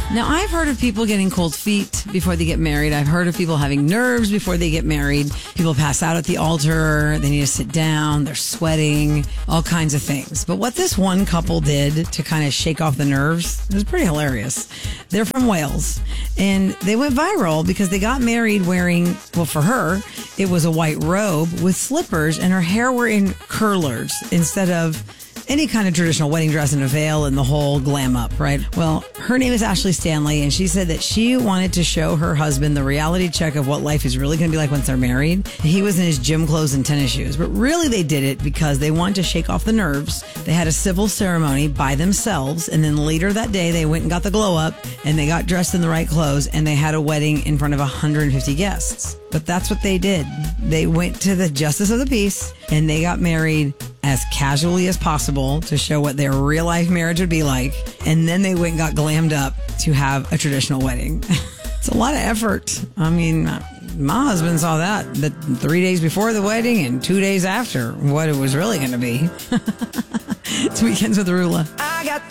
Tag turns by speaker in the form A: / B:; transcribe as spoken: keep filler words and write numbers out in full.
A: Now, I've heard of people getting cold feet before they get married. I've heard of people having nerves before they get married. People pass out at the altar. They need to sit down. They're sweating, all kinds of things. But what this one couple did to kind of shake off the nerves was pretty hilarious. They're from Wales, and they went viral because they got married wearing, well, for her, it was a white robe with slippers, and her hair were in curlers instead of any kind of traditional wedding dress and a veil and the whole glam up, right? Well, her name is Ashley Stanley, and she said that she wanted to show her husband the reality check of what life is really going to be like once they're married. He was in his gym clothes and tennis shoes, but really they did it because they wanted to shake off the nerves. They had a civil ceremony by themselves, and then later that day they went and got the glow up, and they got dressed in the right clothes, and they had a wedding in front of one hundred fifty guests. But that's what they did. They went to the Justice of the Peace, and they got married as casually as possible to show what their real life marriage would be like. And then they went and got glammed up to have a traditional wedding. It's a lot of effort. I mean, my husband saw that, that three days before the wedding and two days after, what it was really going to be. It's Weekends with Rula. I got